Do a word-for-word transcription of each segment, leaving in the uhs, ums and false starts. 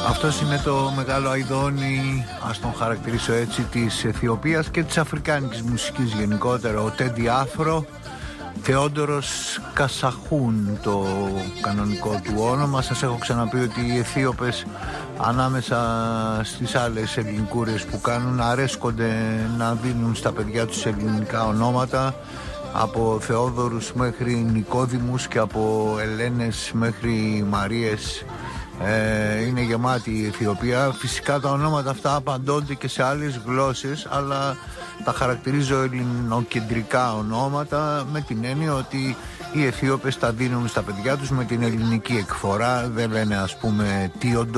Αυτός είναι το μεγάλο αηδόνι, ας τον χαρακτηρίσω έτσι, της Αιθιοπίας και της αφρικάνικης μουσικής γενικότερα, ο Τέντι Άφρο. Θεόντορος Κασαχούν το κανονικό του όνομα. Σας έχω ξαναπεί ότι οι Αιθίωπες, ανάμεσα στις άλλες ελληνικούρες που κάνουν, αρέσκονται να δίνουν στα παιδιά τους ελληνικά ονόματα, από Θεόδωρους μέχρι Νικόδημους και από Ελένες μέχρι Μαρίες. Ε, είναι γεμάτη η Αιθιοπία. Φυσικά τα ονόματα αυτά απαντώνται και σε άλλες γλώσσες, αλλά τα χαρακτηρίζω ελληνοκεντρικά ονόματα, με την έννοια ότι οι Αιθίωπες τα δίνουν στα παιδιά τους με την ελληνική εκφορά. Δεν λένε, ας πούμε, Τίοντο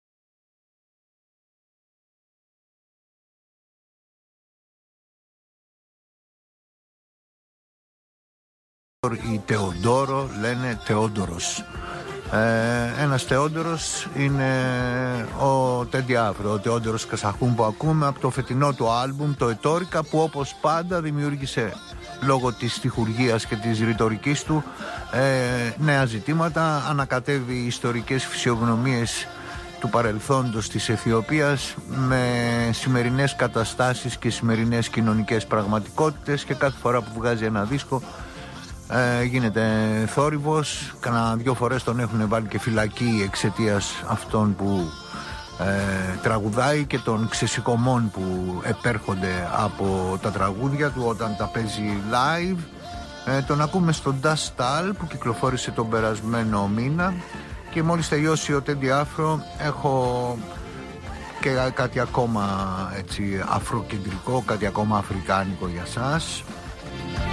ή Τεοντόρο, λένε Θεόντορος. Ε, ένας Θεόντορος είναι ο Τέντι Άφρο, ο Θεόντορος Κασαχούν που ακούμε από το φετινό του άλμπουμ, το Ετόρικα, που όπως πάντα δημιούργησε, λόγω της στιχουργίας και της ρητορικής του, ε, νέα ζητήματα, ανακατεύει ιστορικές φυσιογνωμίες του παρελθόντος της Αιθιοπίας με σημερινές καταστάσεις και σημερινές κοινωνικές πραγματικότητες, και κάθε φορά που βγάζει ένα δίσκο Ε, γίνεται θόρυβος. Κανα δυο φορές τον έχουν βάλει και φυλακή εξαιτίας αυτών που ε, τραγουδάει και των ξεσηκωμών που επέρχονται από τα τραγούδια του όταν τα παίζει live. Ε, τον ακούμε στο Dust Tal που κυκλοφόρησε τον περασμένο μήνα, και μόλις τελειώσει ο Τέντι Άφρο έχω και κάτι ακόμα έτσι αφροκεντρικό, κάτι ακόμα αφρικάνικο για σας.